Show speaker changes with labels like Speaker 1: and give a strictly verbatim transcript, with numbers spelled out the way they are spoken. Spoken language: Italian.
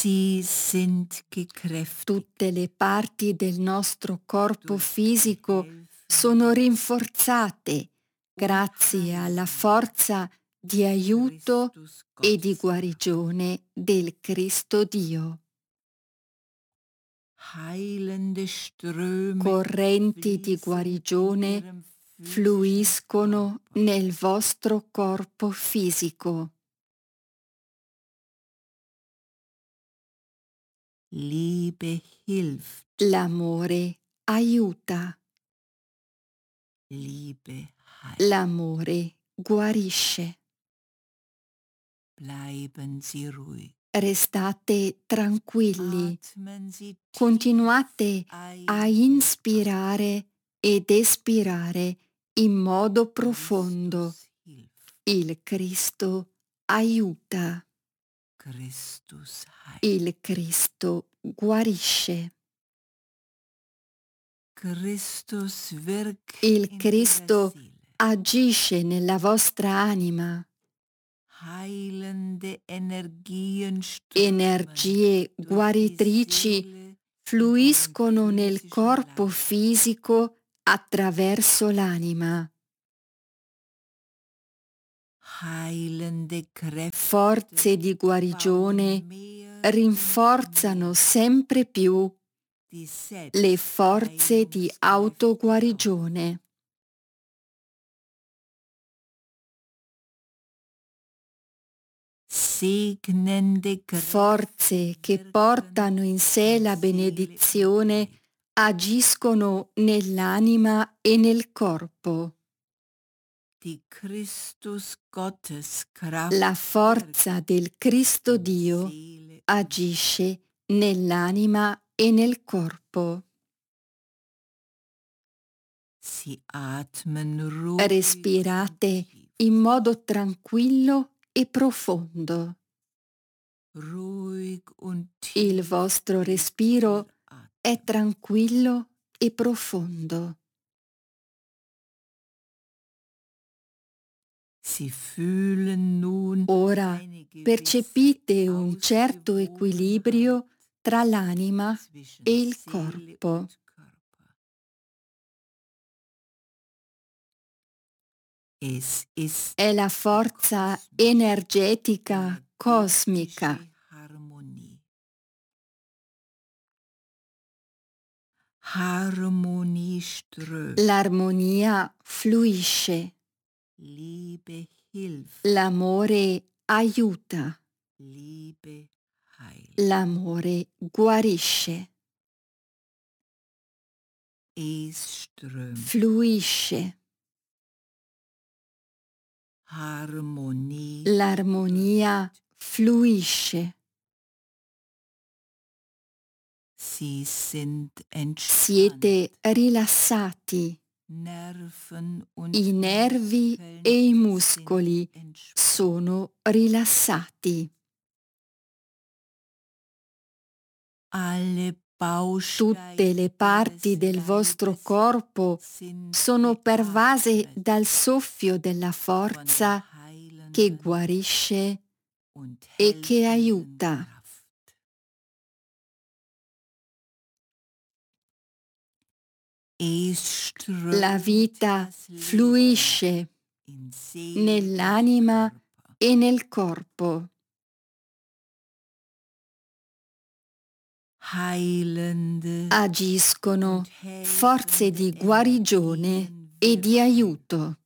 Speaker 1: Sie sind gekräftigt.
Speaker 2: Tutte le parti del nostro corpo fisico sono rinforzate grazie alla forza di aiuto e di guarigione del Cristo Dio.
Speaker 1: Heilende Ströme
Speaker 2: Correnti di guarigione fluiscono nel vostro corpo fisico.
Speaker 1: Liebe hilft.
Speaker 2: L'amore aiuta.
Speaker 1: Liebe heilt.
Speaker 2: L'amore guarisce.
Speaker 1: Bleiben Sie ruhig.
Speaker 2: Restate tranquilli.
Speaker 1: Atmen Sie
Speaker 2: Continuate
Speaker 1: ein
Speaker 2: a inspirare ed espirare in modo profondo.
Speaker 1: Christus hilft.
Speaker 2: Il Cristo aiuta.
Speaker 1: Christus heilt.
Speaker 2: Il Cristo guarisce.
Speaker 1: Christus wirkt
Speaker 2: Il
Speaker 1: in
Speaker 2: Cristo
Speaker 1: Ihrer Seele.
Speaker 2: agisce nella vostra anima.
Speaker 1: Heilende Energien strömen
Speaker 2: Energie
Speaker 1: durch die
Speaker 2: guaritrici
Speaker 1: Seele
Speaker 2: fluiscono
Speaker 1: in eurem
Speaker 2: nel
Speaker 1: physischen
Speaker 2: corpo
Speaker 1: Leib.
Speaker 2: fisico attraverso l'anima.
Speaker 1: Heilende Kräfte
Speaker 2: Forze di guarigione
Speaker 1: bauen mehr
Speaker 2: rinforzano
Speaker 1: und mehr
Speaker 2: sempre più
Speaker 1: die
Speaker 2: le forze di
Speaker 1: Selbstheilungskräfte auf.
Speaker 2: autoguarigione.
Speaker 1: Segnende
Speaker 2: Forze che
Speaker 1: Kräfte
Speaker 2: portano in sé la benedizione agiscono nell'anima e nel corpo.
Speaker 1: die Christus Gottes Kraft
Speaker 2: La forza del Cristo Dio
Speaker 1: Seele und
Speaker 2: agisce nell'anima e nel corpo.
Speaker 1: Sie atmen ruhig
Speaker 2: Respirate
Speaker 1: und tief.
Speaker 2: in modo tranquillo e profondo.
Speaker 1: Ruhig und
Speaker 2: Il
Speaker 1: tief
Speaker 2: vostro
Speaker 1: geht
Speaker 2: respiro
Speaker 1: Ihr Atem.
Speaker 2: è tranquillo e profondo.
Speaker 1: Sie fühlen nun
Speaker 2: Ora
Speaker 1: eine gewisse
Speaker 2: percepite un certo
Speaker 1: Ausgewogenheit
Speaker 2: equilibrio tra l'anima
Speaker 1: zwischen
Speaker 2: e il
Speaker 1: Seele
Speaker 2: corpo.
Speaker 1: und Körper. Es ist
Speaker 2: È la forza
Speaker 1: kosmische,
Speaker 2: energetica cosmica.
Speaker 1: energetische Harmonie. Harmonie strömt.
Speaker 2: L'armonia fluisce.
Speaker 1: Liebe hilft.
Speaker 2: L'amore aiuta.
Speaker 1: Liebe heilt.
Speaker 2: L'amore guarisce.
Speaker 1: Es strömt.
Speaker 2: Fluisce.
Speaker 1: Harmonie.
Speaker 2: L'armonia fluisce.
Speaker 1: Sie sind entspannt.
Speaker 2: Siete rilassati.
Speaker 1: Nerven und
Speaker 2: I nervi e i muscoli
Speaker 1: sind entspannt.
Speaker 2: sono rilassati.
Speaker 1: Alle
Speaker 2: Tutte le parti del vostro corpo sono pervase dal soffio della forza che guarisce e che aiuta. La vita fluisce nell'anima e nel corpo. Agiscono forze di guarigione e di aiuto.